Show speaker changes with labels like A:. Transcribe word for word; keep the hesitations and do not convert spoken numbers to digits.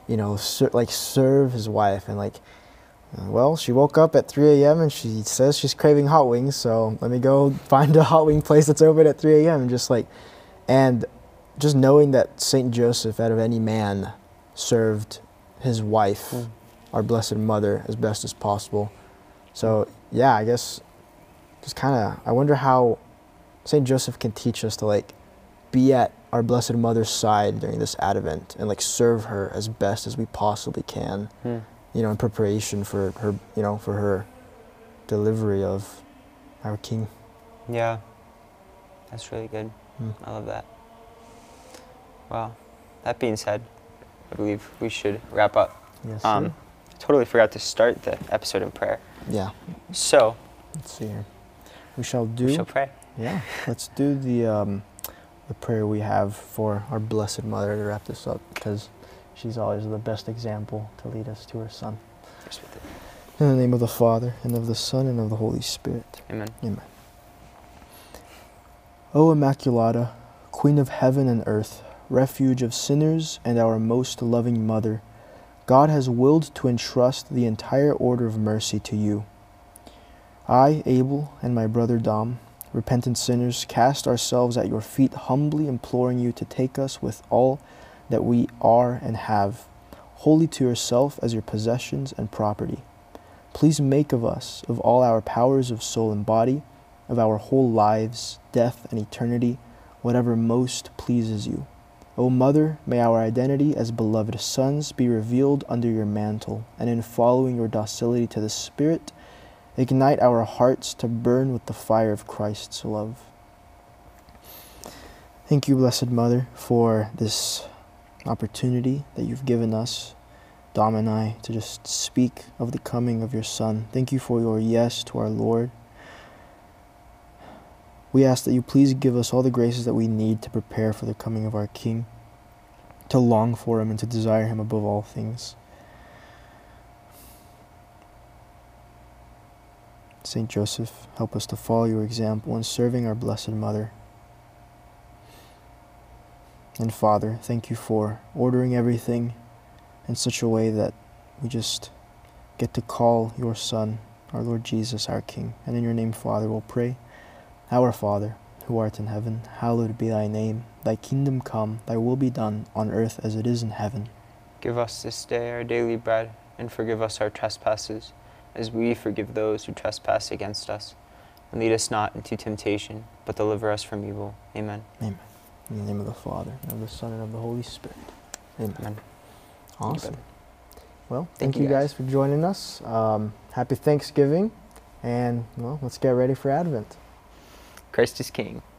A: you know, ser like serve his wife. And like, uh, well, she woke up at three A M and she says she's craving hot wings, so let me go find a hot wing place that's open at three A M and just like, and just knowing that Saint Joseph, out of any man, served his wife, mm. our Blessed Mother, as best as possible. So yeah, I guess just kind of, I wonder how Saint Joseph can teach us to like be at our Blessed Mother's side during this Advent and like serve her as best as we possibly can, mm. you know, in preparation for her, you know, for her delivery of our King.
B: Yeah, that's really good. Mm. I love that. Wow. That being said, I believe we should wrap up.
A: Yes,
B: um,
A: sir.
B: Totally forgot to start the episode in prayer.
A: Yeah.
B: So,
A: let's see here. We shall do.
B: We shall pray.
A: Yeah. Let's do the um, the prayer we have for our Blessed Mother to wrap this up, because she's always the best example to lead us to her Son. In the name of the Father, and of the Son, and of the Holy Spirit.
B: Amen.
A: Amen. O Immaculata, Queen of heaven and earth, refuge of sinners and our most loving Mother, God has willed to entrust the entire order of mercy to you. I, Abel, and my brother Dom, repentant sinners, cast ourselves at your feet, humbly imploring you to take us with all that we are and have, wholly to yourself as your possessions and property. Please make of us, of all our powers of soul and body, of our whole lives, death, and eternity, whatever most pleases you. O Mother, may our identity as beloved sons be revealed under your mantle, and in following your docility to the Spirit, ignite our hearts to burn with the fire of Christ's love. Thank you, Blessed Mother, for this opportunity that you've given us, Dom and I, to just speak of the coming of your Son. Thank you for your yes to our Lord. We ask that you please give us all the graces that we need to prepare for the coming of our King, to long for him and to desire him above all things. Saint Joseph, help us to follow your example in serving our Blessed Mother. And Father, thank you for ordering everything in such a way that we just get to call your Son, our Lord Jesus, our King. And in your name, Father, we'll pray. Our Father, who art in heaven, hallowed be thy name. Thy kingdom come, thy will be done, on earth as it is in heaven.
B: Give us this day our daily bread, and forgive us our trespasses, as we forgive those who trespass against us. And lead us not into temptation, but deliver us from evil. Amen.
A: Amen. In the name of the Father, and of the Son, and of the Holy Spirit. Amen. Amen. Awesome. Amen. Well, thank, thank you guys. guys for joining us. Um, happy Thanksgiving, and well, let's get ready for Advent.
B: Christ is King.